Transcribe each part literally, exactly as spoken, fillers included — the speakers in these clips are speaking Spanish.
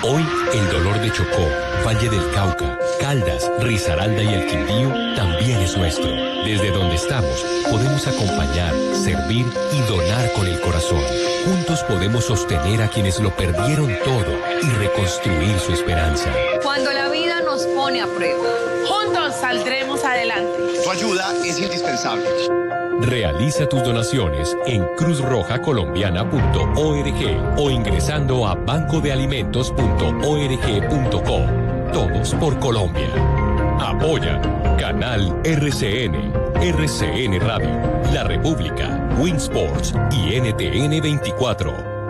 Hoy, el dolor de Chocó, Valle del Cauca, Caldas, Risaralda y el Quindío también es nuestro. Desde donde estamos, podemos acompañar, servir y donar con el corazón. Juntos podemos sostener a quienes lo perdieron todo y reconstruir su esperanza. Cuando la vida nos pone a prueba, juntos saldremos adelante. Tu ayuda es indispensable. Realiza tus donaciones en cruz roja colombiana punto org o ingresando a banco de alimentos punto org punto co. Todos por Colombia. Apoya Canal R C N, R C N Radio, La República, Winsports y N T N veinticuatro.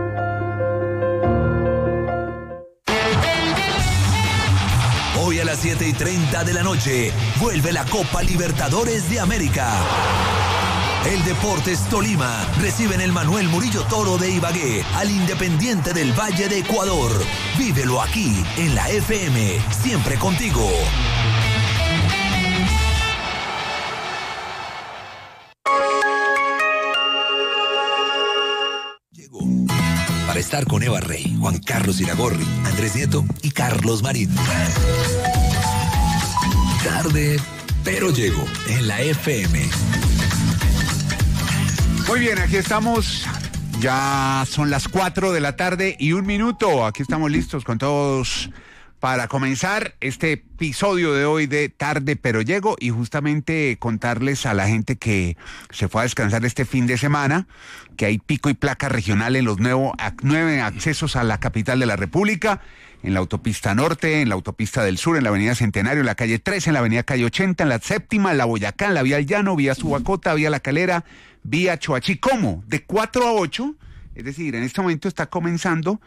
Hoy a las siete y treinta de la noche vuelve la Copa Libertadores de América. El Deportes Tolima recibe en el Manuel Murillo Toro de Ibagué al Independiente del Valle de Ecuador. Vívelo aquí en la F M, siempre contigo. Llegó para estar con Eva Rey, Juan Carlos Iragorri, Andrés Nieto y Carlos Marín. Tarde, pero llegó en la F M. Muy bien, aquí estamos, ya son las cuatro de la tarde y un minuto, aquí estamos listos con todos para comenzar este episodio de hoy de Tarde pero Llego y justamente contarles a la gente que se fue a descansar este fin de semana que hay pico y placa regional en los nuevo, nueve accesos a la capital de la República, en la autopista norte, en la autopista del sur, en la avenida Centenario, en la calle trece, en la avenida calle ochenta, en la séptima, en la Boyacá, en la vía El Llano, vía Subacota, vía La Calera, vía Choachí. ¿Cómo? De cuatro a ocho, es decir, en este momento está comenzando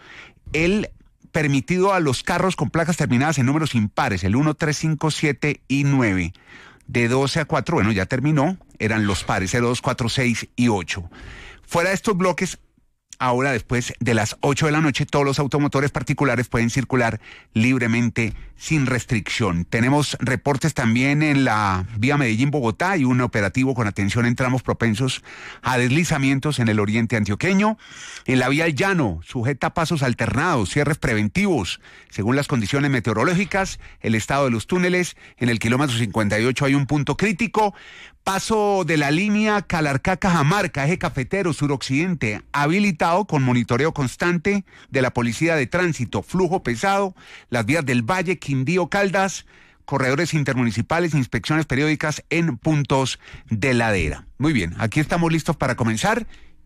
el permitido a los carros con placas terminadas en números impares, el uno, tres, cinco, siete y nueve. De doce a cuatro, bueno, ya terminó, eran los pares, cero, dos, cuatro, seis y ocho. Fuera de estos bloques, ahora después de las ocho de la noche, todos los automotores particulares pueden circular libremente sin restricción. Tenemos reportes también en la vía Medellín-Bogotá y un operativo con atención en tramos propensos a deslizamientos en el oriente antioqueño. En la vía El Llano, sujeta a pasos alternados, cierres preventivos, según las condiciones meteorológicas, el estado de los túneles. En el kilómetro cincuenta y ocho hay un punto crítico. Paso de la línea Calarcá-Cajamarca, eje cafetero suroccidente, habilitado con monitoreo constante de la Policía de Tránsito, flujo pesado, las vías del Valle, Quindío, Caldas, corredores intermunicipales, inspecciones periódicas en puntos de ladera. Muy bien, aquí estamos listos para comenzar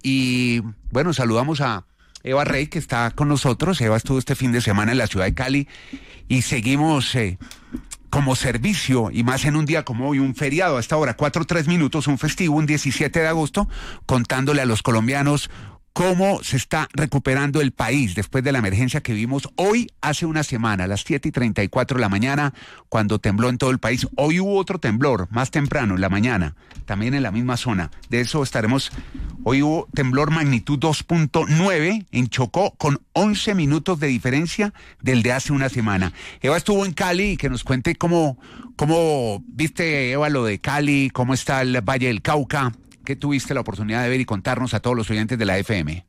y bueno, saludamos a Eva Rey que está con nosotros. Eva estuvo este fin de semana en la ciudad de Cali y seguimos eh, como servicio, y más en un día como hoy, un feriado, a esta hora, cuatro, tres minutos, un festivo, un diecisiete de agosto, contándole a los colombianos cómo se está recuperando el país después de la emergencia que vimos hoy hace una semana, a las siete y treinta y cuatro de la mañana, cuando tembló en todo el país. Hoy hubo otro temblor, más temprano, en la mañana, también en la misma zona. De eso estaremos. Hoy hubo temblor magnitud dos punto nueve en Chocó, con once minutos de diferencia del de hace una semana. Eva estuvo en Cali y que nos cuente cómo, cómo viste, Eva, lo de Cali, cómo está el Valle del Cauca. ¿Qué tuviste la oportunidad de ver y contarnos a todos los oyentes de la F M?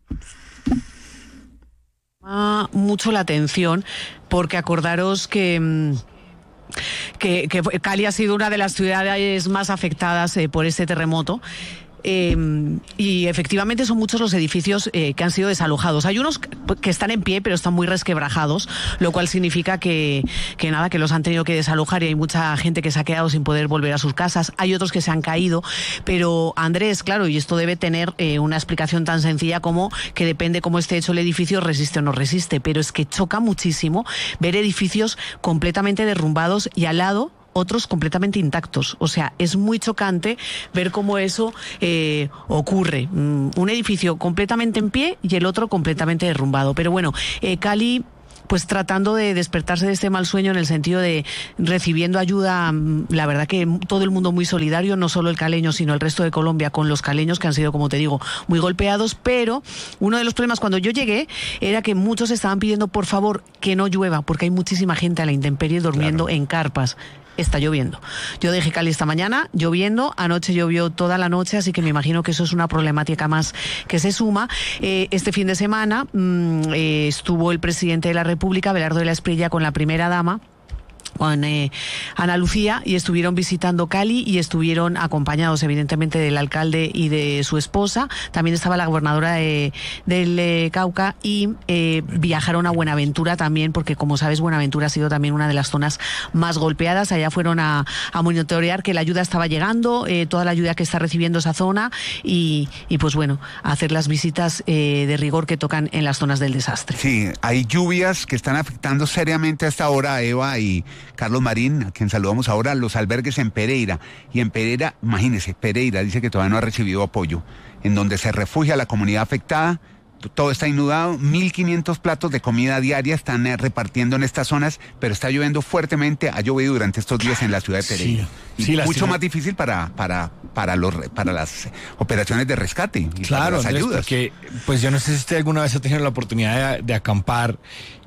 Ah, mucho la atención, porque acordaros que, que, que Cali ha sido una de las ciudades más afectadas eh, por este terremoto. Eh, y efectivamente son muchos los edificios eh, que han sido desalojados. Hay unos que están en pie pero están muy resquebrajados, lo cual significa que, que nada, que los han tenido que desalojar y hay mucha gente que se ha quedado sin poder volver a sus casas. Hay otros que se han caído, pero Andrés, claro, y esto debe tener eh, una explicación tan sencilla como que depende cómo esté hecho el edificio, resiste o no resiste, pero es que choca muchísimo ver edificios completamente derrumbados y al lado otros completamente intactos. O sea, es muy chocante ver cómo eso eh, ocurre. Mm, un edificio completamente en pie y el otro completamente derrumbado. Pero bueno, eh, Cali, pues tratando de despertarse de este mal sueño en el sentido de recibiendo ayuda, la verdad que todo el mundo muy solidario, no solo el caleño, sino el resto de Colombia con los caleños que han sido, como te digo, muy golpeados, pero uno de los problemas cuando yo llegué era que muchos estaban pidiendo por favor que no llueva, porque hay muchísima gente a la intemperie durmiendo claro. en carpas. está lloviendo. Yo dejé Cali esta mañana lloviendo, anoche llovió toda la noche, así que me imagino que eso es una problemática más que se suma. Eh, este fin de semana mmm, eh, estuvo el presidente de la República, Abelardo de la Espriella, con la primera dama, con eh, Ana Lucía, y estuvieron visitando Cali y estuvieron acompañados evidentemente del alcalde y de su esposa. También estaba la gobernadora de, del eh, Cauca, y eh, viajaron a Buenaventura también, porque como sabes Buenaventura ha sido también una de las zonas más golpeadas. Allá fueron a, a monitorear que la ayuda estaba llegando, eh, toda la ayuda que está recibiendo esa zona, y, y pues bueno, a hacer las visitas eh, de rigor que tocan en las zonas del desastre. Sí, hay lluvias que están afectando seriamente a esta hora, Eva y Carlos Marín, a quien saludamos ahora, los albergues en Pereira. Y en Pereira, imagínense, Pereira dice que todavía no ha recibido apoyo. En donde se refugia la comunidad afectada, todo está inundado, mil quinientos platos de comida diaria están eh, repartiendo en estas zonas, pero está lloviendo fuertemente, ha llovido durante estos días en la ciudad de Pereira. Sí, y sí, mucho lastima. más difícil para, para, para, los, para las operaciones de rescate y Claro, para las Andrés, ayudas. porque pues yo no sé si usted alguna vez ha tenido la oportunidad de, de acampar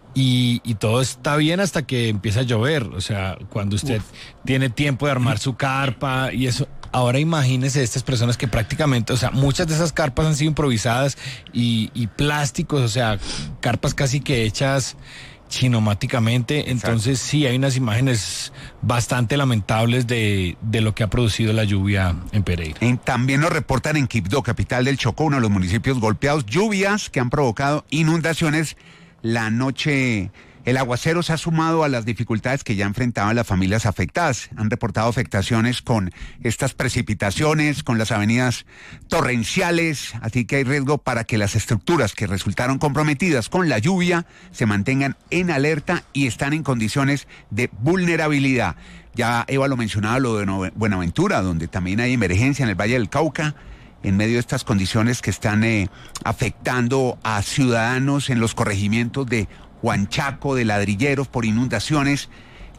y, y todo está bien hasta que empieza a llover. O sea, cuando usted Uf. tiene tiempo de armar su carpa y eso. Ahora imagínese estas personas que prácticamente, o sea, muchas de esas carpas han sido improvisadas y, y plásticos, o sea, carpas casi que hechas chinomáticamente. Entonces sí, hay unas imágenes bastante lamentables de, de lo que ha producido la lluvia en Pereira. En, también nos reportan en Quibdó, capital del Chocó, uno de los municipios golpeados, lluvias que han provocado inundaciones la noche. El aguacero se ha sumado a las dificultades que ya enfrentaban las familias afectadas. Han reportado afectaciones con estas precipitaciones, con las avenidas torrenciales, así que hay riesgo para que las estructuras que resultaron comprometidas con la lluvia se mantengan en alerta y están en condiciones de vulnerabilidad. Ya Eva lo mencionaba, lo de Buenaventura, donde también hay emergencia en el Valle del Cauca, en medio de estas condiciones que están eh, afectando a ciudadanos en los corregimientos de Huanchaco, de Ladrilleros, por inundaciones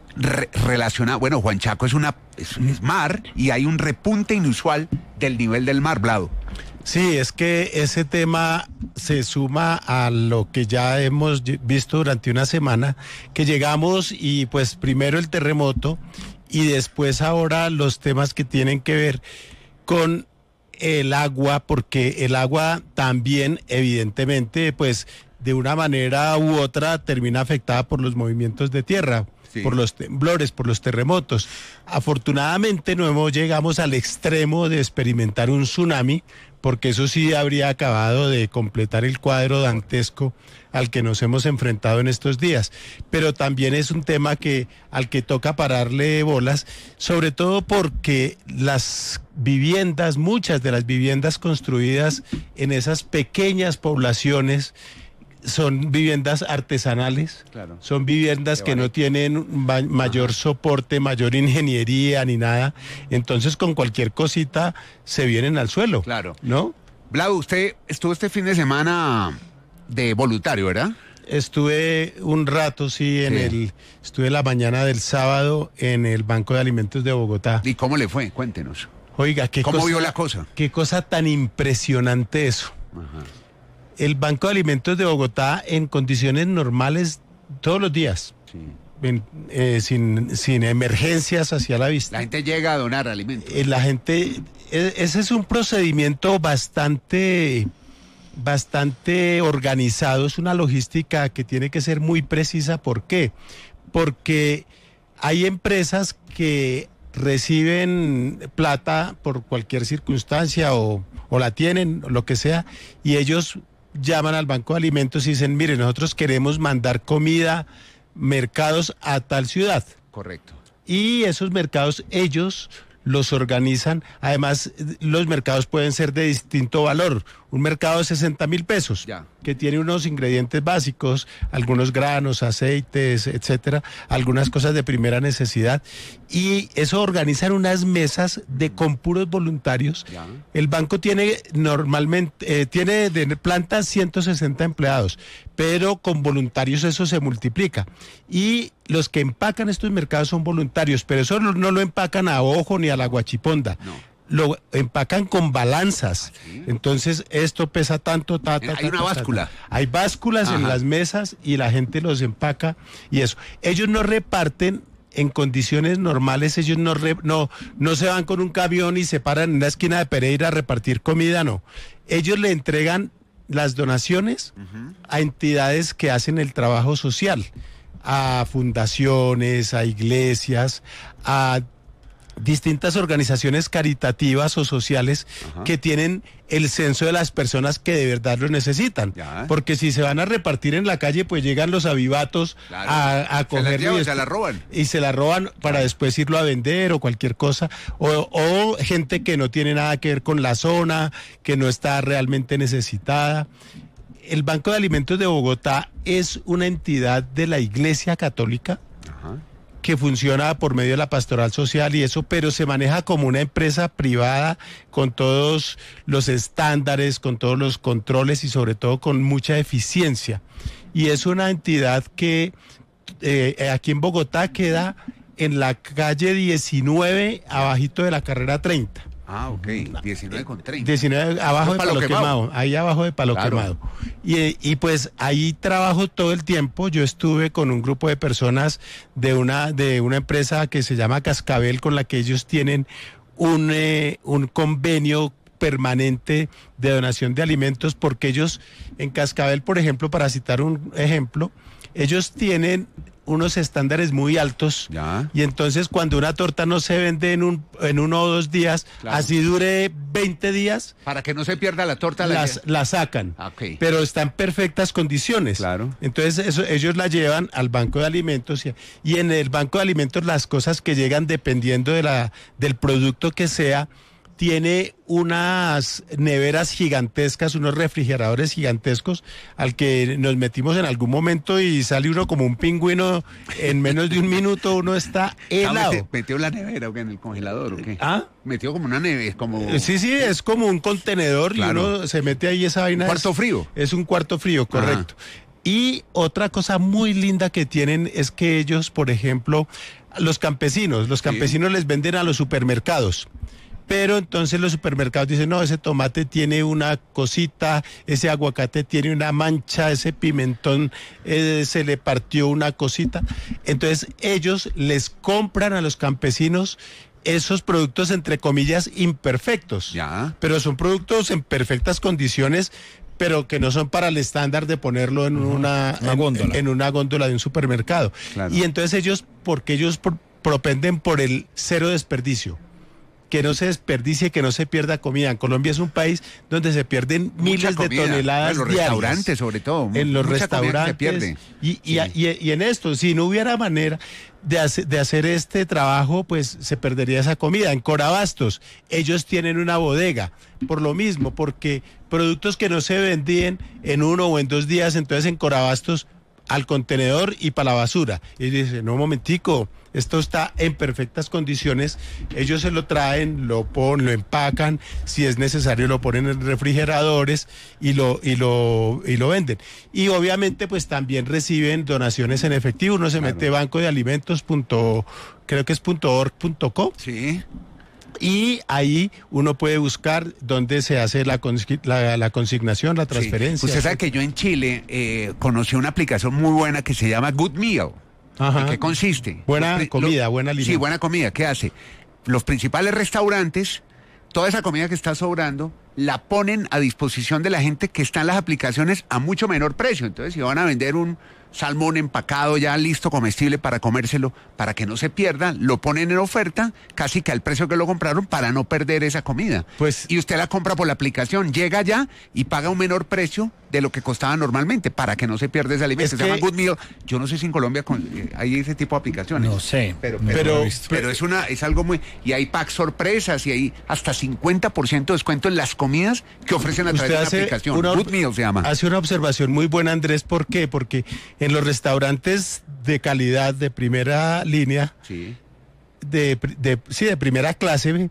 re relacionadas. Bueno, Huanchaco es una es, es mar y hay un repunte inusual del nivel del mar, Vlado. Sí, es que ese tema se suma a lo que ya hemos visto durante una semana, que llegamos y pues primero el terremoto y después ahora los temas que tienen que ver con el agua, porque el agua también evidentemente pues de una manera u otra termina afectada por los movimientos de tierra, sí, por los temblores, por los terremotos. Afortunadamente no hemos, llegamos al extremo de experimentar un tsunami, porque eso sí habría acabado de completar el cuadro dantesco al que nos hemos enfrentado en estos días. Pero también es un tema que al que toca pararle bolas, sobre todo porque las viviendas, muchas de las viviendas construidas en esas pequeñas poblaciones, son viviendas artesanales, claro, son viviendas que no tienen ma mayor Ajá. soporte, mayor ingeniería ni nada, entonces con cualquier cosita se vienen al suelo. Claro. ¿No? Vlado, usted estuvo este fin de semana de voluntario, ¿verdad? Estuve un rato, sí, en sí. el, estuve la mañana del sábado en el Banco de Alimentos de Bogotá. ¿Y cómo le fue? Cuéntenos. Oiga, qué ¿Cómo cosa, vio la cosa? Qué cosa tan impresionante eso. Ajá. El Banco de Alimentos de Bogotá en condiciones normales todos los días, sí. en, eh, sin, sin emergencias hacia la vista. La gente llega a donar alimentos. Eh, la gente, eh, ese es un procedimiento bastante, bastante organizado, es una logística que tiene que ser muy precisa. ¿Por qué? Porque hay empresas que reciben plata por cualquier circunstancia o, o la tienen, lo que sea, y ellos llaman al Banco de Alimentos y dicen, mire, nosotros queremos mandar comida, mercados a tal ciudad. Correcto. Y esos mercados ellos los organizan. Además, los mercados pueden ser de distinto valor. Un mercado de sesenta mil pesos, ya, que tiene unos ingredientes básicos, algunos granos, aceites, etcétera, algunas cosas de primera necesidad. Y eso organizan unas mesas de con puros voluntarios. Ya. El banco tiene normalmente, eh, tiene de planta ciento sesenta empleados, pero con voluntarios eso se multiplica. Y los que empacan estos mercados son voluntarios, pero eso no, no lo empacan a ojo ni a la guachiponda. No. Lo empacan con balanzas. ¿Sí? Entonces esto pesa tanto, ta, ta, hay ta, una ta, báscula. Ta, ta. Hay básculas Ajá. en las mesas y la gente los empaca y eso. Ellos no reparten en condiciones normales ellos no, re, no, no se van con un camión y se paran en la esquina de Pereira a repartir comida, no. Ellos le entregan las donaciones uh-huh. a entidades que hacen el trabajo social, a fundaciones, a iglesias, a distintas organizaciones caritativas o sociales Ajá. que tienen el censo de las personas que de verdad lo necesitan. Ya. Porque si se van a repartir en la calle, pues llegan los avivatos claro. a, a cogerlo y se la roban. Y se la roban para claro. después irlo a vender o cualquier cosa. O, o gente que no tiene nada que ver con la zona, que no está realmente necesitada. El Banco de Alimentos de Bogotá es una entidad de la Iglesia Católica Ajá. que funciona por medio de la pastoral social y eso, pero se maneja como una empresa privada con todos los estándares, con todos los controles y sobre todo con mucha eficiencia. Y es una entidad que eh, aquí en Bogotá queda en la calle diecinueve, abajito de la carrera treinta. Ah, ok, diecinueve con treinta. diecinueve, abajo de Palo, Palo Quemado. Quemado, ahí abajo de Palo claro. Quemado. Y, y pues ahí trabajo todo el tiempo. Yo estuve con un grupo de personas de una, de una empresa que se llama Cascabel, con la que ellos tienen un, eh, un convenio permanente de donación de alimentos, porque ellos en Cascabel, por ejemplo, para citar un ejemplo, ellos tienen unos estándares muy altos ya. Y entonces cuando una torta no se vende en un en uno o dos días, claro. así dure veinte días, para que no se pierda la torta, las, la, la sacan, okay. pero está en perfectas condiciones. Claro. Entonces eso, ellos la llevan al Banco de Alimentos y, y en el Banco de Alimentos las cosas que llegan dependiendo de la del producto que sea, tiene unas neveras gigantescas, unos refrigeradores gigantescos al que nos metimos en algún momento y sale uno como un pingüino en menos de un minuto, uno está helado. Ah, ¿Metió la nevera o qué, en el congelador o qué? ¿Ah? Metió como una nevera, como... Sí, sí, es como un contenedor claro. y uno se mete ahí esa vaina. ¿Un cuarto es, frío? Es un cuarto frío, correcto. Ajá. Y otra cosa muy linda que tienen es que ellos, por ejemplo, los campesinos, los campesinos sí. les venden a los supermercados. Pero entonces los supermercados dicen, no, ese tomate tiene una cosita, ese aguacate tiene una mancha, ese pimentón eh, se le partió una cosita. Entonces ellos les compran a los campesinos esos productos, entre comillas, imperfectos. Ya. Pero son productos en perfectas condiciones, pero que no son para el estándar de ponerlo en uh-huh. una, una en, góndola. en una góndola de un supermercado. Claro. Y entonces ellos, porque ellos pro- propenden por el cero desperdicio, que no se desperdicie, que no se pierda comida. En Colombia es un país donde se pierden miles de toneladas en los diarias. Restaurantes, sobre todo. En los Mucha restaurantes. Se pierde. Y, sí. y, y, y en esto, si no hubiera manera de hacer, de hacer este trabajo, pues se perdería esa comida. En Corabastos, ellos tienen una bodega, por lo mismo, porque productos que no se vendían en uno o en dos días, entonces en Corabastos al contenedor y para la basura. Y dice, no, un momentico, esto está en perfectas condiciones, ellos se lo traen, lo ponen, lo empacan, si es necesario lo ponen en refrigeradores y lo, y lo, y lo venden. Y obviamente pues también reciben donaciones en efectivo, uno se claro. mete banco de alimentos punto, creo que es punto org punto co. Sí. Y ahí uno puede buscar dónde se hace la, consi- la, la consignación, la transferencia. Sí. Usted sabe que yo en Chile eh, conocí una aplicación muy buena que se llama Good Meal. Ajá. ¿En qué consiste? Buena Los, comida, lo, buena alimento. Sí, buena comida. ¿Qué hace? Los principales restaurantes, toda esa comida que está sobrando, la ponen a disposición de la gente que está en las aplicaciones a mucho menor precio. Entonces, si van a vender un salmón empacado ya listo, comestible para comérselo, para que no se pierda, lo ponen en oferta casi que al precio que lo compraron para no perder esa comida. Pues, y usted la compra por la aplicación, llega allá y paga un menor precio de lo que costaba normalmente para que no se pierda ese alimento. Se que... llama Good Meal. Yo no sé si en Colombia con, eh, hay ese tipo de aplicaciones. No sé. Pero, no pero, pero, pero es una es algo muy... Y hay packs sorpresas y hay hasta cincuenta por ciento de descuento en las comidas que ofrecen a través de la aplicación. Una, Good Meal se llama. Hace una observación muy buena, Andrés. ¿Por qué? Porque en los restaurantes de calidad, de primera línea, sí. de, de, sí, de primera clase,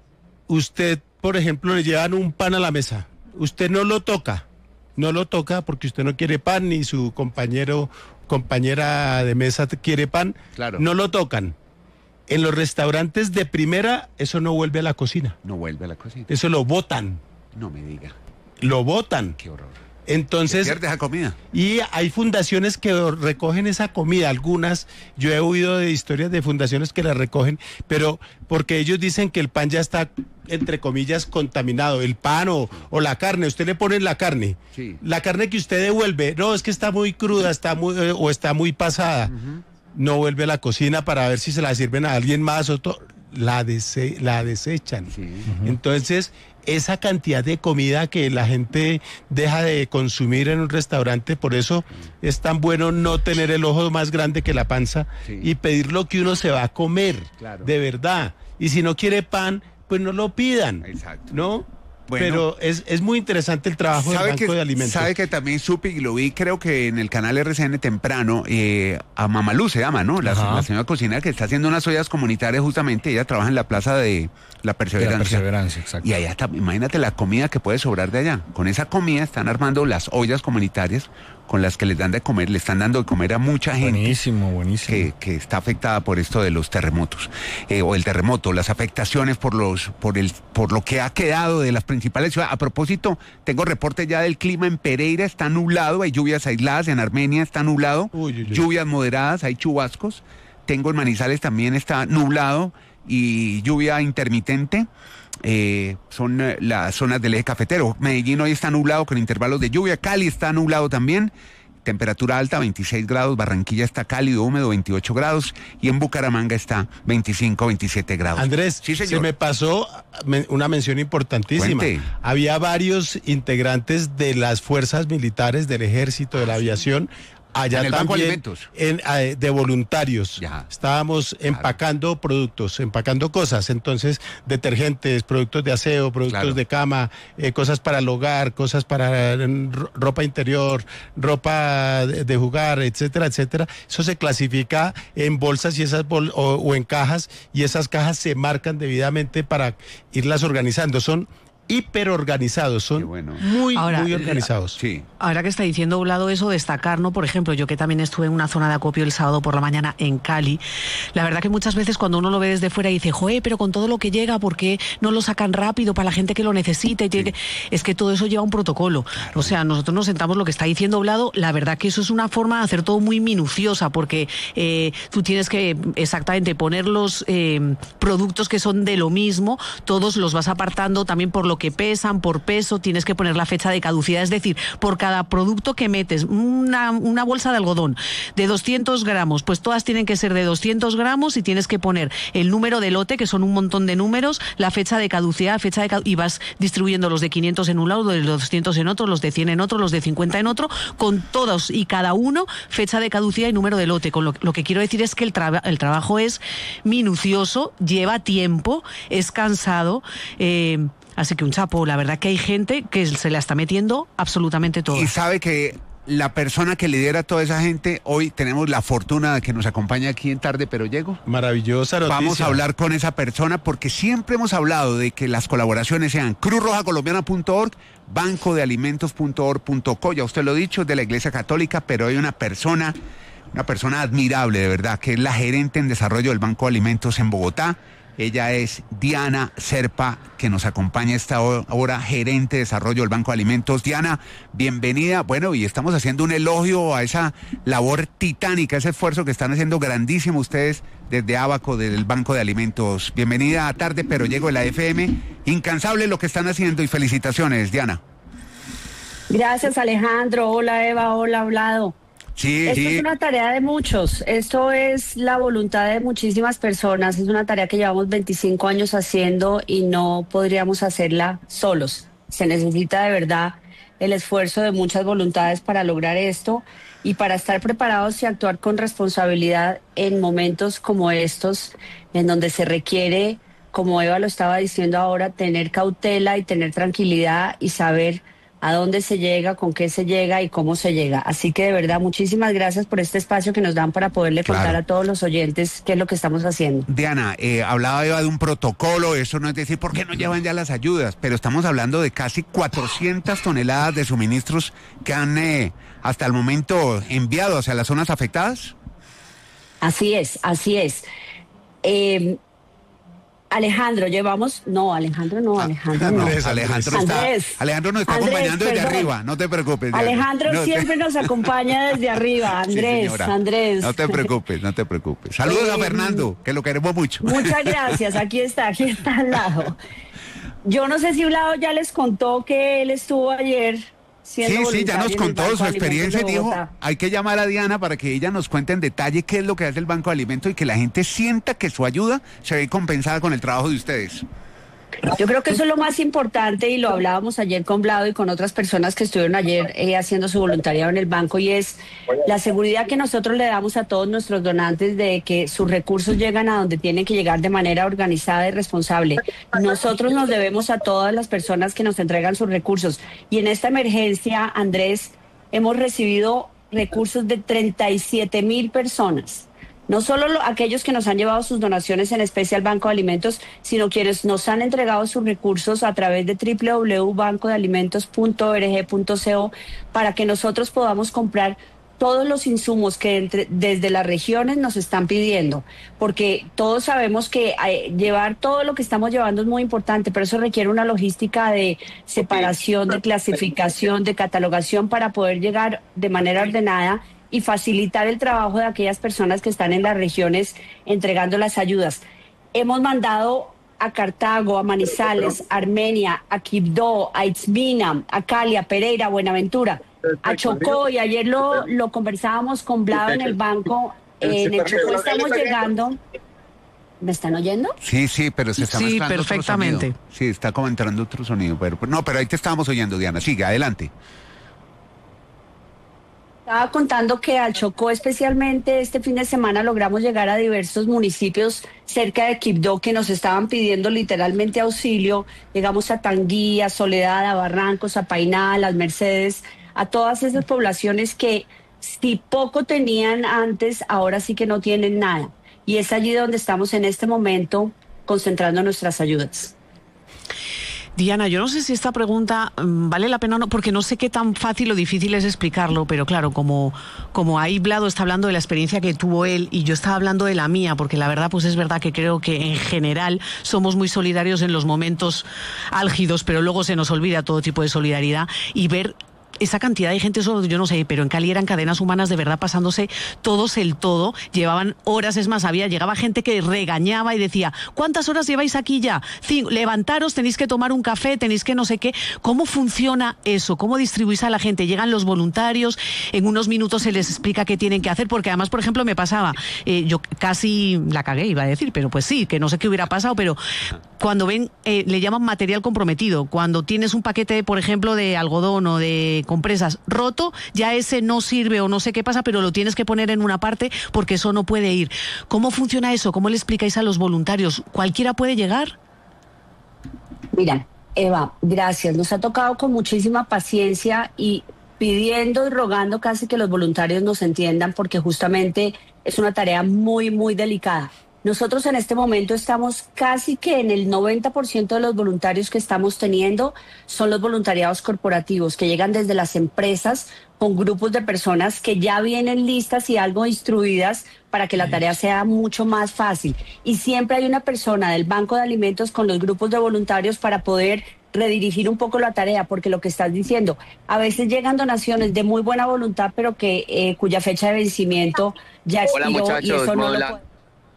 usted, por ejemplo, le llevan un pan a la mesa. Usted no lo toca. No lo toca porque usted no quiere pan, ni su compañero, compañera de mesa quiere pan. Claro. No lo tocan. En los restaurantes de primera, eso no vuelve a la cocina. No vuelve a la cocina. Eso lo botan. No me diga. Lo botan. Qué horror. Entonces, se pierde esa comida. Y hay fundaciones que recogen esa comida, algunas, yo he oído de historias de fundaciones que la recogen, pero porque ellos dicen que el pan ya está, entre comillas, contaminado, el pan o, o la carne, usted le pone la carne, sí. La carne que usted devuelve, no, es que está muy cruda, está muy, eh, o está muy pasada, uh-huh. No vuelve a la cocina para ver si se la sirven a alguien más, o to- la, dese- la desechan. Sí. Uh-huh. Entonces, esa cantidad de comida que la gente deja de consumir en un restaurante, por eso es tan bueno no tener el ojo más grande que la panza, sí. Y pedir lo que uno se va a comer, claro. De verdad. Y si no quiere pan, pues no lo pidan. Exacto. ¿No? Bueno, pero es, es muy interesante el trabajo del Banco que, de Alimentos. Sabe que también supe y lo vi, creo que en el canal R C N temprano, eh, a Mamalú se llama, ¿no? La, la señora cocinera que está haciendo unas ollas comunitarias justamente, ella trabaja en la plaza de La Perseverancia. De la Perseverancia, exacto. Y allá está, imagínate la comida que puede sobrar de allá. Con esa comida están armando las ollas comunitarias con las que les dan de comer, le están dando de comer a mucha gente. Buenísimo, buenísimo. Que, que está afectada por esto de los terremotos, eh, o el terremoto, las afectaciones por los, por el, por lo que ha quedado de las principales ciudades. A propósito, tengo reporte ya del clima en Pereira, está nublado, hay lluvias aisladas, en Armenia está nublado, uy, uy, uy. Lluvias moderadas, hay chubascos. Tengo en Manizales también está nublado y lluvia intermitente. Eh, son eh, las zonas del eje cafetero. Medellín hoy está nublado con intervalos de lluvia. Cali está nublado también. Temperatura alta, veintiséis grados. Barranquilla está cálido, húmedo, veintiocho grados. Y en Bucaramanga está veinticinco, veintisiete grados. Andrés, sí, se me pasó una mención importantísima. Cuente. Había varios integrantes de las fuerzas militares, del ejército, de la aviación, allá en el también, Banco de Alimentos. En, eh, de voluntarios. Ya. Estábamos claro. empacando productos, empacando cosas. Entonces, detergentes, productos de aseo, productos claro. de cama, eh, cosas para el hogar, cosas para eh, ropa interior, ropa de, de jugar, etcétera, etcétera. Eso se clasifica en bolsas y esas bol- o, o en cajas, y esas cajas se marcan debidamente para irlas organizando. Son hiperorganizados, son bueno. muy, ahora, muy organizados. Sí. Ahora que está diciendo Vlado eso, destacar, ¿no? Por ejemplo, yo que también estuve en una zona de acopio el sábado por la mañana en Cali, la verdad que muchas veces cuando uno lo ve desde fuera y dice, joder, pero con todo lo que llega, ¿por qué no lo sacan rápido para la gente que lo necesita? Y tiene sí. que... Es que todo eso lleva un protocolo. Claro. O sea, nosotros nos sentamos lo que está diciendo Vlado, la verdad que eso es una forma de hacer todo muy minuciosa, porque eh, tú tienes que exactamente poner los eh, productos que son de lo mismo, todos los vas apartando también por lo que pesan, por peso, tienes que poner la fecha de caducidad, es decir, por cada producto que metes, una, una bolsa de algodón de doscientos gramos, pues todas tienen que ser de doscientos gramos y tienes que poner el número de lote, que son un montón de números, la fecha de caducidad, fecha de cadu- y vas distribuyendo los de quinientos en un lado, los de doscientos en otro, los de cien en otro, los de cincuenta en otro, con todos y cada uno, fecha de caducidad y número de lote. Con lo, lo que quiero decir es que el, tra- el trabajo es minucioso, lleva tiempo, es cansado, eh, así que un chapo, la verdad que hay gente que se la está metiendo absolutamente todo. Y sabe que la persona que lidera a toda esa gente, hoy tenemos la fortuna de que nos acompaña aquí en Tarde Pero Llego. Maravillosa noticia. Vamos a hablar con esa persona porque siempre hemos hablado de que las colaboraciones sean cruz roja colombiana punto org, banco de alimentos punto org punto co, ya usted lo ha dicho, de la Iglesia Católica, pero hay una persona, una persona admirable de verdad, que es la gerente en desarrollo del Banco de Alimentos en Bogotá. Ella es Diana Serpa, que nos acompaña esta hora, gerente de desarrollo del Banco de Alimentos. Diana, bienvenida. Bueno, y estamos haciendo un elogio a esa labor titánica, ese esfuerzo que están haciendo grandísimo ustedes desde Abaco, del Banco de Alimentos. Bienvenida a Tarde Pero Llego de la F M. Incansable lo que están haciendo y felicitaciones, Diana. Gracias, Alejandro. Hola, Eva. Hola, Vlado. Sí, Esto sí. es una tarea de muchos, esto es la voluntad de muchísimas personas, es una tarea que llevamos veinticinco años haciendo y no podríamos hacerla solos. Se necesita de verdad el esfuerzo de muchas voluntades para lograr esto y para estar preparados y actuar con responsabilidad en momentos como estos, en donde se requiere, como Eva lo estaba diciendo ahora, tener cautela y tener tranquilidad y saber a dónde se llega, con qué se llega y cómo se llega. Así que de verdad, muchísimas gracias por este espacio que nos dan para poderle contar claro. a todos los oyentes qué es lo que estamos haciendo. Diana, eh, hablaba Eva de un protocolo, eso no es decir por qué no llevan ya las ayudas, pero estamos hablando de casi cuatrocientas toneladas de suministros que han eh, hasta el momento enviado hacia las zonas afectadas. Así es, así es. Eh, Alejandro, llevamos, no, Alejandro no, Alejandro no. Andrés, Alejandro está, Andrés. Alejandro nos está Andrés, acompañando desde perdón. arriba, no te preocupes. Diana. Alejandro No te- siempre nos acompaña desde arriba, Sí, Andrés, señora. Andrés. No te preocupes, no te preocupes. Saludos a Eh, Fernando, que lo queremos mucho. Muchas gracias, aquí está, aquí está al lado. Yo no sé si Vlado ya les contó que él estuvo ayer siendo Sí, sí, ya nos voluntario en el contó Banco su de Alimentos experiencia y de dijo, Bogotá. hay que llamar a Diana para que ella nos cuente en detalle qué es lo que hace el Banco de Alimentos y que la gente sienta que su ayuda se ve compensada con el trabajo de ustedes. Yo creo que eso es lo más importante y lo hablábamos ayer con Vlado y con otras personas que estuvieron ayer eh, haciendo su voluntariado en el banco, y es la seguridad que nosotros le damos a todos nuestros donantes de que sus recursos llegan a donde tienen que llegar de manera organizada y responsable. Nosotros nos debemos a todas las personas que nos entregan sus recursos, y en esta emergencia, Andrés, hemos recibido recursos de treinta y siete mil personas. No solo lo, aquellos que nos han llevado sus donaciones en especie al Banco de Alimentos, sino quienes nos han entregado sus recursos a través de doble u doble u doble u punto banco de alimentos punto org punto co para que nosotros podamos comprar todos los insumos que entre, desde las regiones nos están pidiendo, porque todos sabemos que eh, llevar todo lo que estamos llevando es muy importante, pero eso requiere una logística de separación, de clasificación, de catalogación para poder llegar de manera ordenada y facilitar el trabajo de aquellas personas que están en las regiones entregando las ayudas. Hemos mandado a Cartago, a Manizales, a Armenia, a Quibdó, a Itzmina, a Cali, a Pereira, a Buenaventura, a Chocó, y ayer lo, lo conversábamos con Vlado en el banco. Eh, en el Chocó estamos llegando. ¿Me están oyendo? Sí, sí, pero se está Sí, mezclando otro perfectamente. sonido. Sí, está como entrando otro sonido, pero no, pero ahí te estábamos oyendo, Diana. Sigue, adelante. Estaba contando que al Chocó, especialmente este fin de semana, logramos llegar a diversos municipios cerca de Quibdó que nos estaban pidiendo literalmente auxilio. Llegamos a Tanguy, a Soledad, a Barrancos, a Painá, a Las Mercedes, a todas esas poblaciones que si poco tenían antes, ahora sí que no tienen nada. Y es allí donde estamos en este momento concentrando nuestras ayudas. Diana, yo no sé si esta pregunta mm, vale la pena o no, porque no sé qué tan fácil o difícil es explicarlo, pero claro, como, como ahí Vlado está hablando de la experiencia que tuvo él y yo estaba hablando de la mía, porque la verdad pues es verdad que creo que en general somos muy solidarios en los momentos álgidos, pero luego se nos olvida todo tipo de solidaridad, y ver esa cantidad de gente, eso yo no sé, pero en Cali eran cadenas humanas de verdad pasándose todos el todo, llevaban horas, es más, había, llegaba gente que regañaba y decía, ¿cuántas horas lleváis aquí ya? Cinco, levantaros, tenéis que tomar un café, tenéis que no sé qué. ¿Cómo funciona eso? ¿Cómo distribuís a la gente? Llegan los voluntarios, en unos minutos se les explica qué tienen que hacer, porque además, por ejemplo, me pasaba, eh, yo casi la cagué, iba a decir, pero pues sí, que no sé qué hubiera pasado, pero cuando ven, eh, le llaman material comprometido, cuando tienes un paquete, por ejemplo, de algodón o de compresas roto, ya ese no sirve o no sé qué pasa, pero lo tienes que poner en una parte porque eso no puede ir. ¿Cómo funciona eso? ¿Cómo le explicáis a los voluntarios? ¿Cualquiera puede llegar? Mira, Eva, gracias. Nos ha tocado con muchísima paciencia y pidiendo y rogando casi que los voluntarios nos entiendan, porque justamente es una tarea muy, muy delicada. Nosotros en este momento estamos casi que en el noventa por ciento de los voluntarios que estamos teniendo son los voluntariados corporativos que llegan desde las empresas con grupos de personas que ya vienen listas y algo instruidas para que la tarea sea mucho más fácil. Y siempre hay una persona del Banco de Alimentos con los grupos de voluntarios para poder redirigir un poco la tarea, porque lo que estás diciendo, a veces llegan donaciones de muy buena voluntad, pero que eh, cuya fecha de vencimiento ya expiró. Hola, muchachos, y eso no hola. lo puede.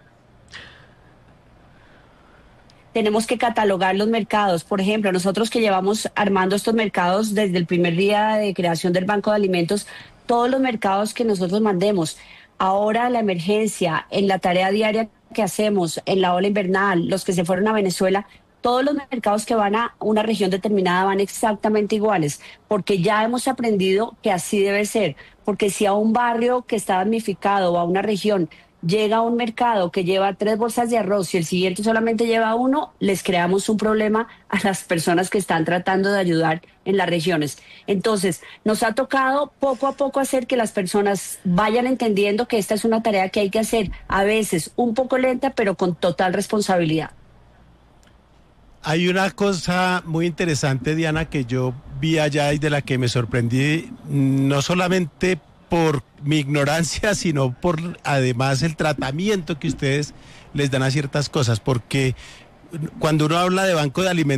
Tenemos que catalogar los mercados. Por ejemplo, nosotros que llevamos armando estos mercados desde el primer día de creación del Banco de Alimentos, todos los mercados que nosotros mandemos, ahora la emergencia, en la tarea diaria que hacemos, en la ola invernal, los que se fueron a Venezuela, todos los mercados que van a una región determinada van exactamente iguales, porque ya hemos aprendido que así debe ser, porque si a un barrio que está damnificado o a una región llega a un mercado que lleva tres bolsas de arroz y el siguiente solamente lleva uno, les creamos un problema a las personas que están tratando de ayudar en las regiones. Entonces, nos ha tocado poco a poco hacer que las personas vayan entendiendo que esta es una tarea que hay que hacer, a veces un poco lenta, pero con total responsabilidad. Hay una cosa muy interesante, Diana, que yo vi allá y de la que me sorprendí, no solamente por mi ignorancia, sino por además el tratamiento que ustedes les dan a ciertas cosas, porque cuando uno habla de banco de alimentos,